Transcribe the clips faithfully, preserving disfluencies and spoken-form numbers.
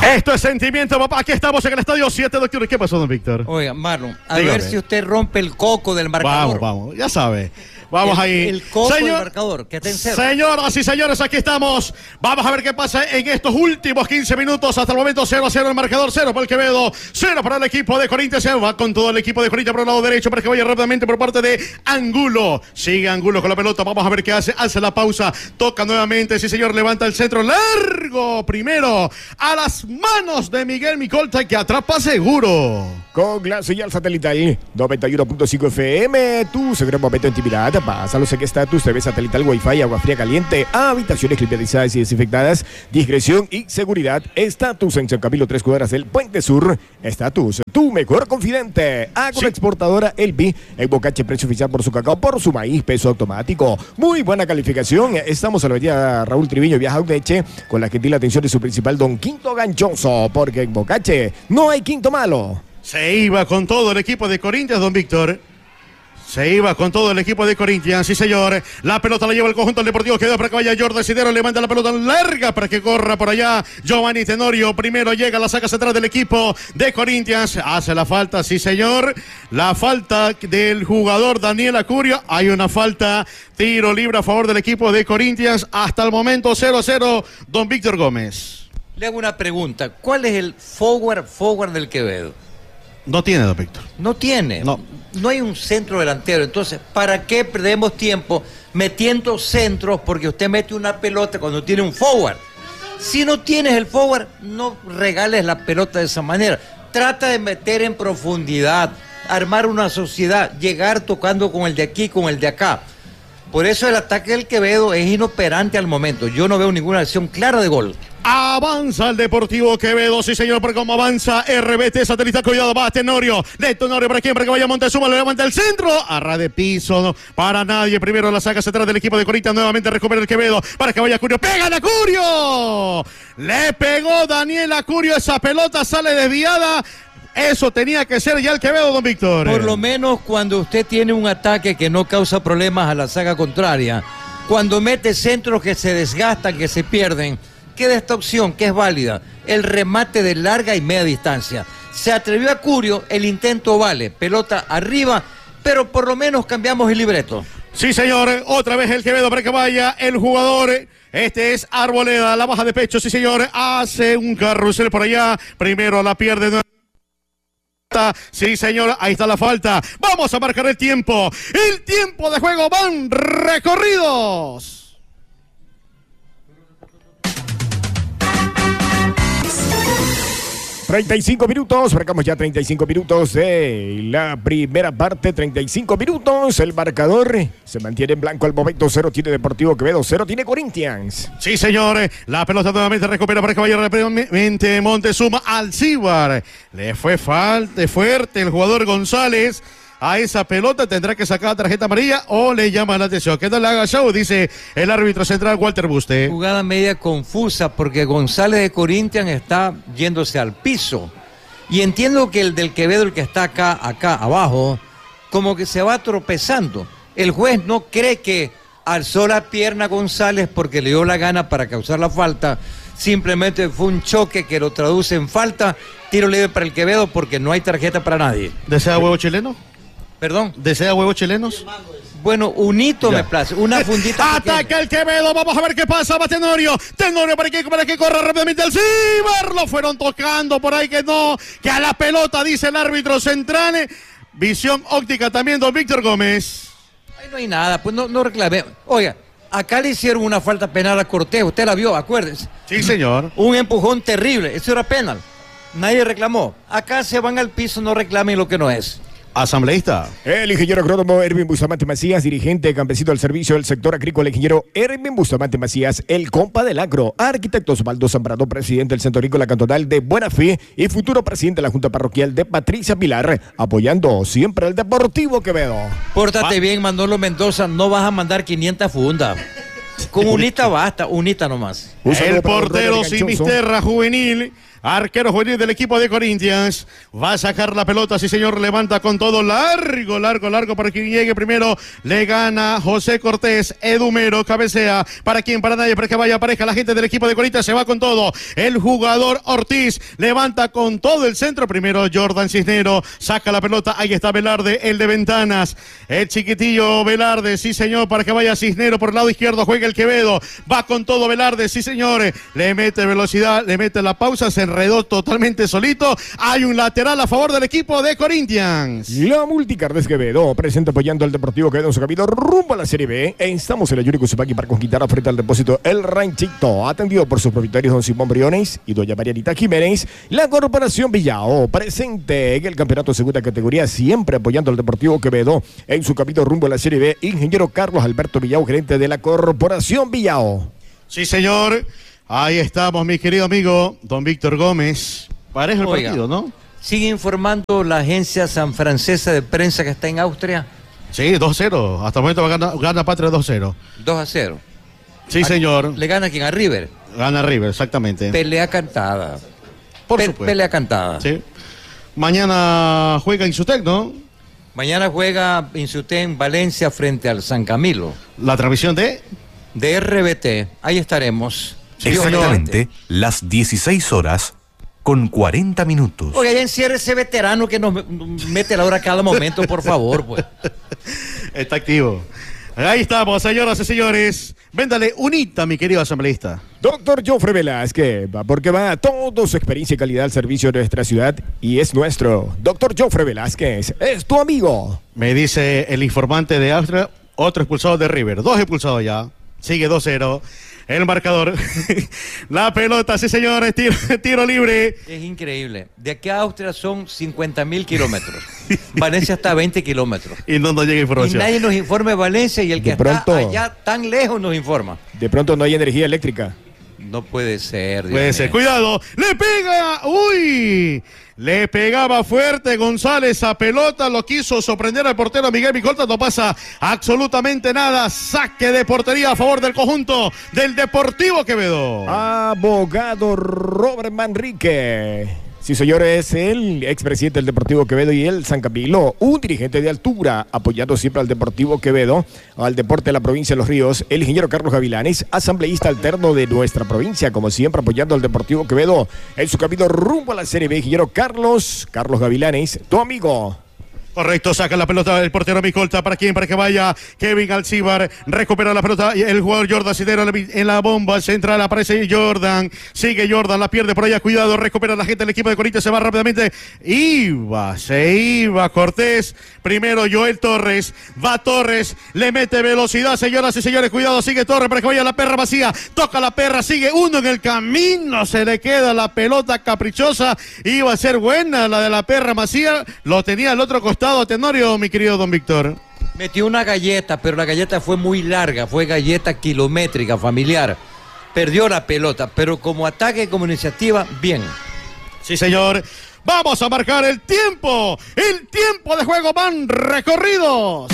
Esto es sentimiento, papá. Aquí estamos en el estadio siete de octubre. ¿Qué pasó, don Víctor? Oiga, Marlon, a Dígame. ver si usted rompe el coco del marcador. Vamos, vamos, ya sabe. Vamos el, ahí. El coco Señor, del marcador, que está en cero. Señoras y señores, aquí estamos. Vamos a ver qué pasa en estos últimos quince minutos. Hasta el momento cero a cero el marcador. cero para el Quevedo, cero para el equipo de Corinthians. Se va con todo el equipo de Corinthians por el lado derecho para que vaya rápidamente por parte de Angulo. Sigue Angulo con la pelota. Vamos a ver qué hace. Hace la pausa. Toca nuevamente. Sí, señor. Levanta el centro largo. Primero a las manos de Miguel Micolta, que atrapa seguro. Con la señal satelital noventa y uno punto cinco F M, tu seguro momento de intimidad. Pásalo, sé que estatus, T V satelital, Wi-Fi, agua fría caliente, habitaciones climatizadas y desinfectadas, discreción y seguridad. Estatus en San Camilo, tres cuadras del Puente Sur. Estatus, tu mejor confidente. Agroexportadora sí. Elvi, en Bocache, precio oficial por su cacao, por su maíz, peso automático. Muy buena calificación. Estamos en la avenida Raúl Triviño, Viaja Uneche, con la gentil atención de su principal don Quinto Ganchoso, porque en Bocache no hay quinto malo. Se iba con todo el equipo de Corinthians, don Víctor. Se iba con todo el equipo de Corinthians, sí señor. La pelota la lleva el conjunto del Deportivo Quevedo para que vaya Jordan Sidero. Le manda la pelota larga para que corra por allá Giovanni Tenorio. Primero llega, la saca central del equipo de Corinthians. Hace la falta, sí señor. La falta del jugador Daniel Acurio. Hay una falta, tiro libre a favor del equipo de Corinthians. Hasta el momento cero a cero, don Víctor Gómez. Le hago una pregunta. ¿Cuál es el forward, forward del Quevedo? No tiene, don Víctor. No tiene. No. No hay un centro delantero. Entonces, ¿para qué perdemos tiempo metiendo centros? Porque usted mete una pelota cuando tiene un forward. Si no tienes el forward, no regales la pelota de esa manera. Trata de meter en profundidad, armar una sociedad, llegar tocando con el de aquí, con el de acá. Por eso el ataque del Quevedo es inoperante al momento. Yo no veo ninguna acción clara de gol. Avanza el Deportivo Quevedo, sí señor, por cómo avanza R B T satelital, cuidado, va Tenorio, de Tenorio para quién, para que vaya Montezuma, le levanta el centro, a ras de piso, no, para nadie, primero la saca atrás del equipo de Corinthians, nuevamente recupera el Quevedo, para que vaya Curio, ¡pega a Curio! Le pegó Daniel Acurio, esa pelota sale desviada. Eso tenía que ser ya el Quevedo, don Víctor. Por lo menos cuando usted tiene un ataque que no causa problemas a la saga contraria, cuando mete centros que se desgastan, que se pierden, queda esta opción que es válida, el remate de larga y media distancia. Se atrevió a Curio, el intento vale, pelota arriba, pero por lo menos cambiamos el libreto. Sí señor, otra vez el Quevedo para que vaya el jugador. Este es Arboleda, la baja de pecho, sí señor, hace un carrusel por allá, primero la pierde. Sí señor, ahí está la falta. Vamos a marcar el tiempo. El tiempo de juego, van recorridos. treinta y cinco minutos, marcamos ya treinta y cinco minutos de la primera parte, treinta y cinco minutos, el marcador se mantiene en blanco al momento, cero tiene Deportivo Quevedo, cero tiene Corinthians. Sí señor, la pelota nuevamente recupera para que vaya rápidamente Montezuma, Alcíbar, le fue falta fuerte el jugador González. A esa pelota tendrá que sacar tarjeta amarilla o le llama la atención. Que no le haga show, dice el árbitro central Walter Buste. Jugada media confusa porque González de Corinthians está yéndose al piso. Y entiendo que el del Quevedo, el que está acá, acá abajo, como que se va tropezando. El juez no cree que alzó la pierna González porque le dio la gana para causar la falta. Simplemente fue un choque que lo traduce en falta. Tiro libre para el Quevedo porque no hay tarjeta para nadie. ¿Desea huevo chileno? ¿Perdón? ¿Desea huevos chilenos? Bueno, un hito ya me place, una fundita. Ataca el Quevedo, vamos a ver qué pasa, va Tenorio, Tenorio para que, para que corra rápidamente el Cibar, lo fueron tocando por ahí que no, que a la pelota dice el árbitro central, visión óptica también, don Víctor Gómez. Ahí no hay nada, pues no, no reclamé. Oiga, acá le hicieron una falta penal a Cortés, usted la vio, acuérdese. Sí, señor. Un empujón terrible, eso era penal, nadie reclamó. Acá se van al piso, no reclamen lo que no es. Asambleísta. El ingeniero agrónomo Erwin Bustamante Macías, dirigente campesino del servicio del sector agrícola, el ingeniero Erwin Bustamante Macías, el compa del agro, arquitecto Osvaldo Zambrano, presidente del Centro Agrícola Cantonal de Buena Fe y futuro presidente de la Junta Parroquial de Patricia Pilar, apoyando siempre al Deportivo Quevedo. Pórtate bien, Manolo Mendoza, no vas a mandar quinientas fundas. Con unita basta, unita nomás. El portero Simisterra, juvenil. Arquero juvenil del equipo de Corinthians. Va a sacar la pelota, sí señor, levanta con todo, largo, largo, largo para quien llegue primero. Le gana José Cortés, Edumero, cabecea. ¿Para quién? Para nadie, para que vaya pareja. La gente del equipo de Corinthians se va con todo. El jugador Ortiz levanta con todo el centro. Primero Jordan Cisnero, saca la pelota. Ahí está Velarde, el de Ventanas. El chiquitillo Velarde, sí señor, para que vaya Cisnero por el lado izquierdo. Juega el Quevedo. Va con todo Velarde, sí señores. Le mete velocidad, le mete la pausa, se enredó totalmente solito. Hay un lateral a favor del equipo de Corinthians. La Multicarnes Quevedo presenta apoyando al Deportivo Quevedo en su camino rumbo a la Serie B. E instamos en la Yuri Cusupaki para conquistar frente al depósito El Ranchito, atendido por sus propietarios don Simón Briones y doña Marianita Jiménez. La Corporación Villao presente en el campeonato de segunda categoría, siempre apoyando al Deportivo Quevedo en su camino rumbo a la Serie B. Ingeniero Carlos Alberto Villao, gerente de la Corporación Villao. Sí señor. Ahí estamos, mi querido amigo don Víctor Gómez. Pareja el Oiga, partido, ¿no? ¿Sigue informando la agencia sanfrancesa de prensa que está en Austria? Sí, dos cero. Hasta el momento va a ganar, gana Patria dos cero. dos a cero. Sí, ¿A, señor. ¿Le gana quién? A River. Gana River, exactamente. Pelea cantada. Por Pe supuesto. Pelea cantada. Sí. Mañana juega Insutec, ¿no? Mañana juega Insutec Valencia frente al San Camilo. La transmisión de... De R B T. Ahí estaremos. Exactamente las dieciséis horas con cuarenta minutos. Oiga, ya encierre ese veterano que nos mete la hora a cada momento, por favor, pues. Está activo. Ahí estamos, señoras y señores. Véndale unita, mi querido asambleísta. Doctor Jofre Velázquez, va porque va toda su experiencia y calidad al servicio de nuestra ciudad y es nuestro. Doctor Jofre Velázquez, es tu amigo. Me dice el informante de Austria, otro expulsado de River. Dos expulsados ya. Sigue dos cero. El marcador. La pelota, sí señores, tiro, tiro libre. Es increíble. De aquí a Austria son cincuenta mil kilómetros. Valencia está a veinte kilómetros. Y no nos llega Y información. nadie nos informa de Valencia y el que De pronto- está allá tan lejos nos informa. De pronto no hay energía eléctrica. No puede ser. Dios Puede mío. ser. Cuidado. Le pega. Uy. Le pegaba fuerte González a pelota. Lo quiso sorprender al portero Miguel Micolta. No pasa absolutamente nada. Saque de portería a favor del conjunto del Deportivo Quevedo. Abogado Robert Manrique. Sí, señores, el expresidente del Deportivo Quevedo y el San Camilo, un dirigente de altura, apoyando siempre al Deportivo Quevedo, al deporte de la provincia de Los Ríos, el ingeniero Carlos Gavilanes, asambleísta alterno de nuestra provincia, como siempre apoyando al Deportivo Quevedo en su camino rumbo a la Serie B. Ingeniero Carlos, Carlos Gavilanes, tu amigo. Correcto, saca la pelota del portero Micolta. ¿Para quién? Para que vaya Kevin Alcibar. Recupera la pelota. Y el jugador Jordan Cidero en la bomba central. Aparece Jordan. Sigue Jordan. La pierde por allá. Cuidado. Recupera la gente del equipo de Corinthians. Se va rápidamente. Iba. Se iba Cortés. Primero Joel Torres. Va Torres. Le mete velocidad, señoras y señores. Cuidado. Sigue Torres para que vaya la perra vacía. Toca la perra. Sigue uno en el camino. Se le queda la pelota caprichosa. Iba a ser buena la de la perra vacía. Lo tenía al otro costado. Tenorio, mi querido don Víctor. Metió una galleta, pero la galleta fue muy larga, fue galleta kilométrica, familiar. Perdió la pelota, pero como ataque, como iniciativa, bien. Sí, señor. Vamos a marcar el tiempo. El tiempo de juego van recorridos.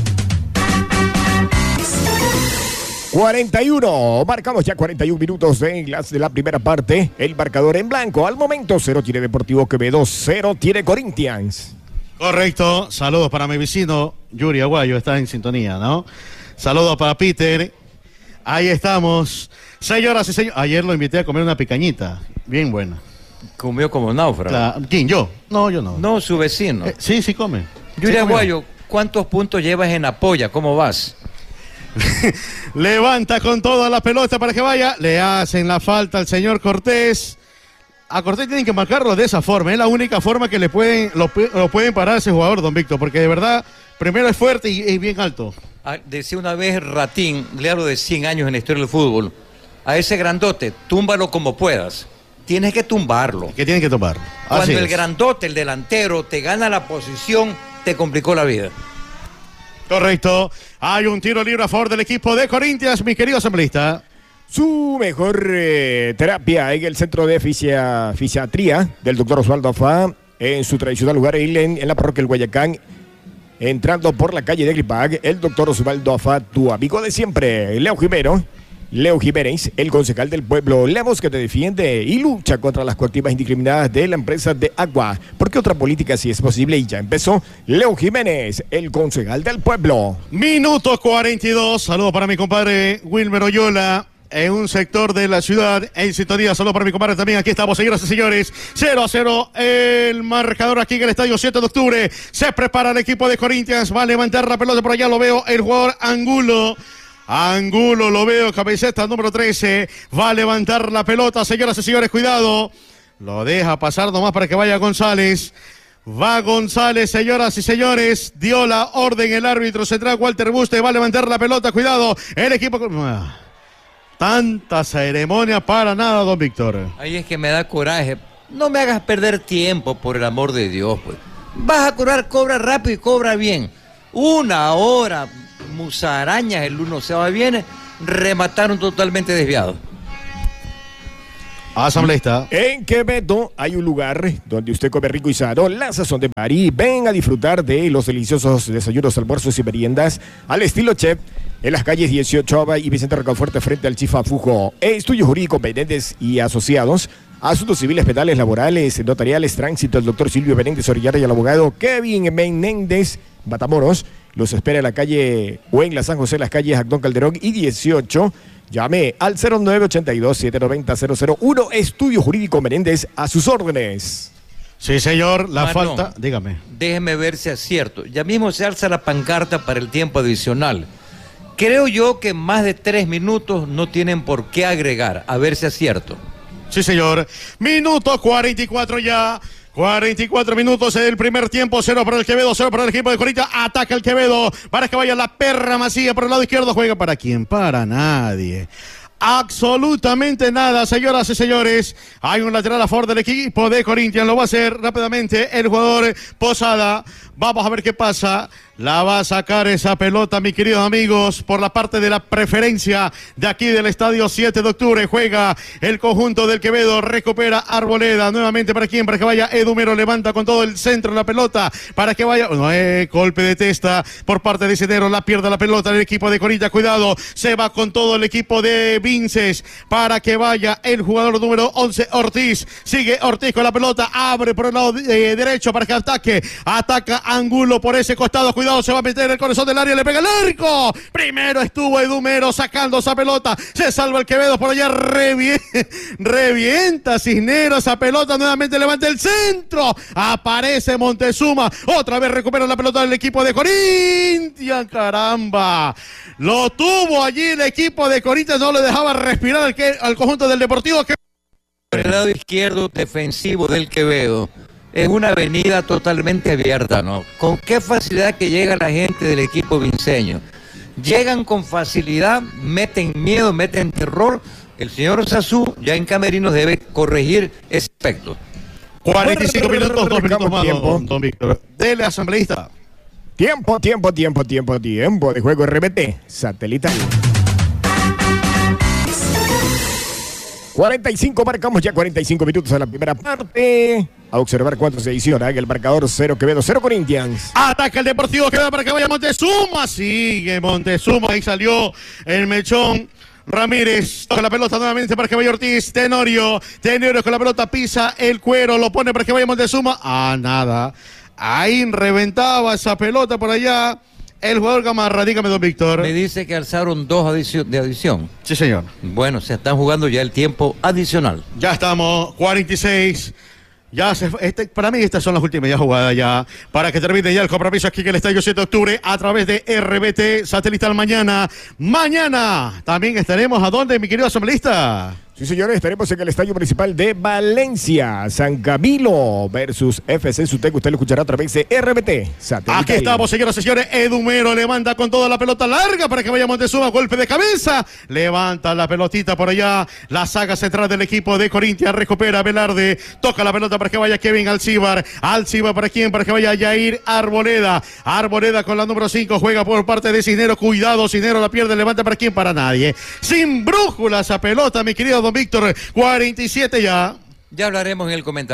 cuarenta y uno, marcamos ya cuarenta y uno minutos de la, de la primera parte. El marcador en blanco. Al momento, cero tiene Deportivo Quevedo, cero tiene Corinthians. Correcto. Saludos para mi vecino Yuri Aguayo, está en sintonía, ¿no? Saludos para Peter. Ahí estamos. Señoras y señores, ayer lo invité a comer una picañita, bien buena. Comió como náufrago. La- ¿Quién? ¿Yo? No, yo no. No, su vecino. Eh, sí, sí come. Yuri Sí, comió. Aguayo, ¿cuántos puntos llevas en apoya? ¿Cómo vas? Levanta con toda la pelota para que vaya. Le hacen la falta al señor Cortés. A Cortés tienen que marcarlo de esa forma. Es la única forma que le pueden, lo, pu- lo pueden parar a ese jugador, don Víctor. Porque de verdad, primero es fuerte y es bien alto. Ah, decía una vez Ratín, le hablo de cien años en la historia del fútbol, a ese grandote, túmbalo como puedas. Tienes que tumbarlo. Que tienen que tomar. Cuando Así el es. grandote, el delantero, te gana la posición, te complicó la vida. Correcto. Hay un tiro libre a favor del equipo de Corinthians, mi querido asambleísta. Su mejor eh, terapia en el centro de fisia- fisiatría del doctor Osvaldo Afá, en su tradicional lugar en, en la parroquia del Guayacán, entrando por la calle de Gripac, el doctor Osvaldo Afá, tu amigo de siempre, Leo Jimeno. Leo Jiménez, el concejal del pueblo Lemos, que te defiende y lucha contra las coactivas indiscriminadas de la empresa de agua. Porque otra política sí es posible y ya empezó. Leo Jiménez, el concejal del pueblo. Minuto cuarenta y dos. Saludos para mi compadre Wilmer Oyola. En un sector de la ciudad, en sintonía, saludos para mi compadre también. Aquí estamos, señoras y señores. cero a cero el marcador aquí en el estadio siete de octubre. Se prepara el equipo de Corinthians. Va a levantar la pelota por allá. Lo veo el jugador Angulo. Angulo, lo veo, camiseta número trece, va a levantar la pelota, señoras y señores, cuidado, lo deja pasar nomás para que vaya González, va González, señoras y señores, dio la orden el árbitro central Walter Buste, va a levantar la pelota, cuidado, el equipo... Tanta ceremonia para nada, don Víctor. Ahí es que me da coraje, no me hagas perder tiempo, por el amor de Dios, pues. Vas a cobrar, cobra rápido y cobra bien, una hora... musarañas, el uno se va viene, remataron totalmente desviados. Asambleísta. En Quevedo hay un lugar donde usted come rico y sano, la sazón de Mari. Ven a disfrutar de los deliciosos desayunos, almuerzos y meriendas al estilo chef en las calles dieciocho y Vicente Rocafuerte frente al Chifa Fujo. Estudios jurídicos, Menéndez y asociados. Asuntos civiles, penales, laborales, notariales, tránsito, el doctor Silvio Menéndez Orellana y el abogado Kevin Menéndez Matamoros. Los espera en la calle o en la San José, las calles Agdón Calderón y dieciocho. Llame al cero nueve ocho dos, siete nueve cero, cero cero uno. Estudio Jurídico Menéndez, a sus órdenes. Sí, señor, la Marlon, falta... Dígame. Déjeme ver si es cierto. Ya mismo se alza la pancarta para el tiempo adicional. Creo yo que más de tres minutos no tienen por qué agregar. A ver si es cierto. Sí, señor. Minuto cuarenta y cuatro ya. cuarenta y cuatro minutos del primer tiempo, cero para el Quevedo, cero para el equipo de Corinthians, ataca el Quevedo, para que vaya la perra Macía por el lado izquierdo, juega para quién, para nadie. Absolutamente nada, señoras y señores. Hay un lateral a favor del equipo de Corinthians, lo va a hacer rápidamente el jugador Posada. Vamos a ver qué pasa. La va a sacar esa pelota, mis queridos amigos, por la parte de la preferencia de aquí del estadio siete de octubre. Juega el conjunto del Quevedo, recupera Arboleda. Nuevamente para quién, para que vaya Edumero, levanta con todo el centro la pelota, para que vaya, no, eh, golpe de testa por parte de Cenero, la pierde la pelota del equipo de Corinthians, cuidado, se va con todo el equipo de Vinces, para que vaya el jugador número once, Ortiz. Sigue Ortiz con la pelota, abre por el lado eh, derecho para que ataque, ataca Angulo por ese costado, cuidado, se va a meter el corazón del área, le pega el arco. Primero estuvo Edumero sacando esa pelota, se salva el Quevedo por allá, revienta, revienta Cisneros esa pelota, nuevamente levanta el centro, aparece Montezuma, otra vez recupera la pelota del equipo de Corinthians, caramba, lo tuvo allí el equipo de Corinthians, no le dejaba respirar al, que, al conjunto del Deportivo. Que... Por el lado izquierdo defensivo del Quevedo. Es una avenida totalmente abierta, ¿no? Con qué facilidad que llega la gente del equipo vinceño. Llegan con facilidad, meten miedo, meten terror. El señor Sazú ya en camerinos debe corregir ese aspecto. cuarenta y cinco minutos, dos minutos más, don, don Víctor. Dele, asambleísta. Tiempo, tiempo, tiempo, tiempo, tiempo de juego R B T satelital. cuarenta y cinco, marcamos ya cuarenta y cinco minutos a la primera parte. A observar cuánto se adiciona en el marcador, cero Quevedo, cero Corinthians. Ataca el Deportivo Quevedo para que vaya Montezuma. Sigue Montezuma, ahí salió el mechón. Ramírez toca la pelota nuevamente para que vaya Ortiz. Tenorio, Tenorio con la pelota pisa el cuero, lo pone para que vaya Montezuma. Ah, nada. Ahí reventaba esa pelota por allá el jugador Gamarra. Dígame, don Víctor. Me dice que alzaron dos adicio- de adición. Sí, señor. Bueno, se están jugando ya el tiempo adicional. Ya estamos, cuarenta y seis. Ya se, este, para mí estas son las últimas ya jugadas ya, para que termine ya el compromiso aquí en el estadio siete de octubre a través de R B T Satelital mañana. Mañana también estaremos ¿a dónde, mi querido asambleísta? Sí, señores, estaremos en el estadio principal de Valencia, San Camilo versus F C Sutec. Usted lo escuchará a través de R B T Satelital. Aquí estamos, señoras y señores. Edumero levanta con toda la pelota larga para que vaya Montezuma, golpe de cabeza. Levanta la pelotita por allá. La saga central del equipo de Corinthians. Recupera Velarde. Toca la pelota para que vaya Kevin Alcibar. Alcibar para quién? Para que vaya Yair Arboleda. Arboleda con la número cinco. Juega por parte de Cisnero. Cuidado, Cisnero la pierde. Levanta para quién? Para nadie. Sin brújula esa pelota, mi querido don Víctor. cuarenta y siete ya. Ya hablaremos en el comentario.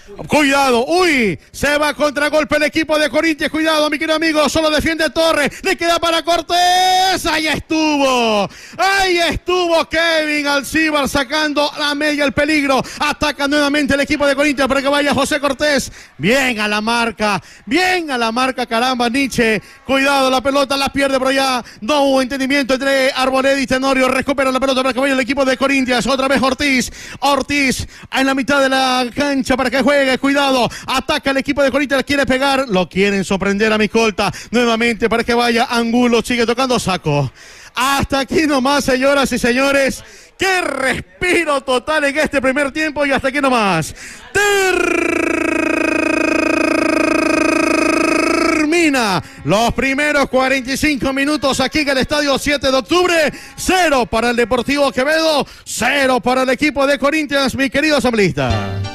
Cuidado, uy, se va contragolpe el equipo de Corinthians, cuidado mi querido amigo, solo defiende Torres, le queda para Cortés, ahí estuvo, ahí estuvo Kevin Alcibar sacando a media el peligro, ataca nuevamente el equipo de Corinthians para que vaya José Cortés, bien a la marca, bien a la marca, caramba Nietzsche, cuidado la pelota la pierde por allá, no hubo entendimiento entre Arboleda y Tenorio, recupera la pelota para que vaya el equipo de Corinthians, otra vez Ortiz, Ortiz en la mitad de la cancha para que juegue, cuidado, ataca el equipo de Corinthians, quiere pegar, lo quieren sorprender a Micolta, nuevamente para que vaya Angulo, sigue tocando, saco. Hasta aquí nomás, señoras y señores, qué respiro total en este primer tiempo y hasta aquí nomás. Termina los primeros cuarenta y cinco minutos aquí en el estadio siete de octubre, cero para el Deportivo Quevedo, cero para el equipo de Corinthians, mi querido asambleísta.